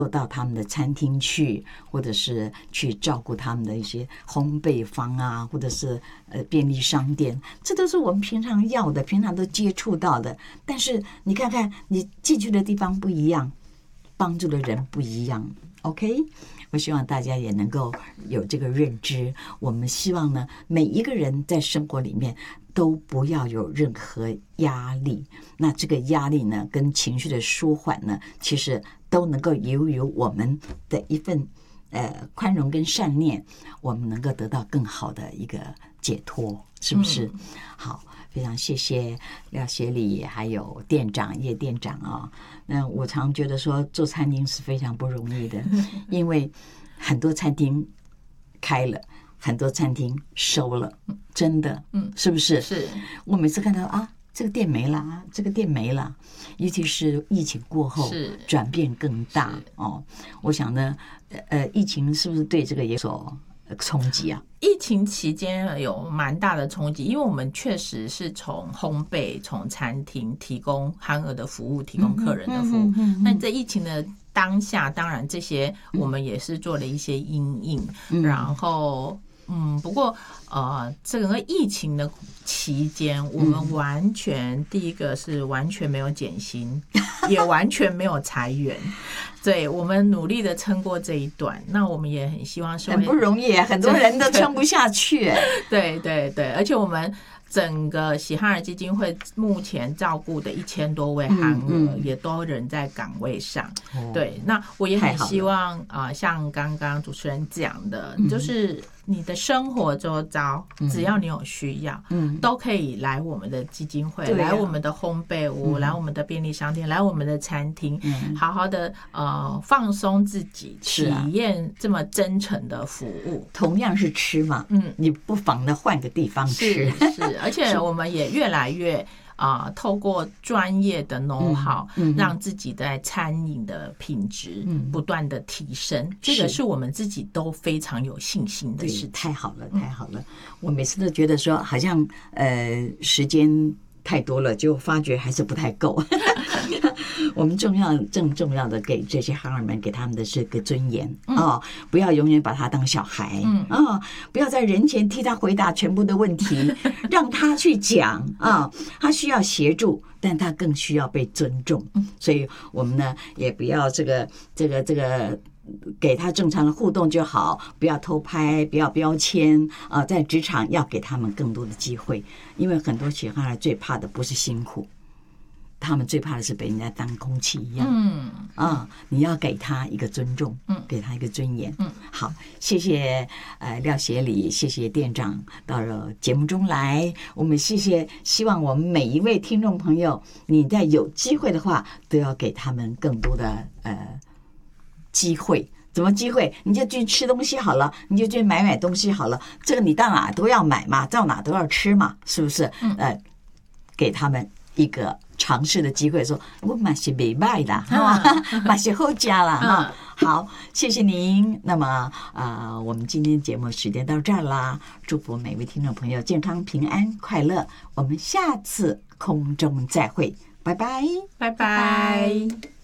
到他们的餐厅去，或者是去照顾他们的一些烘焙坊啊，或者是便利商店，这都是我们平常要的，平常都接触到的。但是你看看，你进去的地方不一样，帮助的人不一样。OK， 我希望大家也能够有这个认知。我们希望呢，每一个人在生活里面都不要有任何压力。那这个压力呢，跟情绪的舒缓呢，其实都能够由我们的一份宽容跟善念，我们能够得到更好的一个解脱，是不是？好，非常谢谢廖协理还有店长叶店长啊。那我常觉得说做餐厅是非常不容易的，因为很多餐厅开了，很多餐厅收了，真的，是不是？ 是我每次看到啊，这个店没了啊，这个店没了，尤其是疫情过后，转变更大哦。我想呢，疫情是不是对这个也有所冲击啊？ 疫情期间有蛮大的冲击，因为我们确实是从烘焙、从餐厅提供憨儿的服务，提供客人的服务。那在疫情的当下，当然这些我们也是做了一些因应，然后不过整个疫情的期间，我们完全第一个是完全没有减薪，也完全没有裁员。对，我们努力的撑过这一段，那我们也很希望社会很不容易，很多人都撑不下去。 对对对，而且我们整个喜憨儿基金会目前照顾的1000多位憨儿也都人在岗位上。对，那我也很希望像刚刚主持人讲的，就是你的生活周遭，只要你有需要，都可以来我们的基金会，来我们的烘焙屋，来我们的便利商店，来我们的餐厅，好好的放松自己，体验这么真诚的服务。 同样是吃嘛，你不妨的换个地方吃。 是，而且我们也越来越透过专业的 know-how，让自己在餐饮的品质不断的提升，这个是我们自己都非常有信心的事情。 太好了，太好了！我每次都觉得说，好像时间太多了，就发觉还是不太够。我们正重要的给这些憨儿们，给他们的是个尊严不要永远把他当小孩不要在人前替他回答全部的问题，让他去讲他需要协助，但他更需要被尊重。所以我们呢，也不要这个给他正常的互动就好，不要偷拍，不要标签在职场要给他们更多的机会，因为很多喜憨儿最怕的不是辛苦，他们最怕的是被人家当空气一样。你要给他一个尊重，给他一个尊严。好，谢谢廖协理，谢谢店长到了节目中来，我们希望我们每一位听众朋友，你在有机会的话，都要给他们更多的机会。怎么机会？你就去吃东西好了，你就去买东西好了，这个你到哪都要买嘛，到哪都要吃嘛，是不是？给他们一个尝试的机会，说我嘛是没卖的嘛是好家啦好，谢谢您。那么我们今天节目时间到这儿啦，祝福每位听众朋友健康平安快乐，我们下次空中再会，拜拜， 拜拜。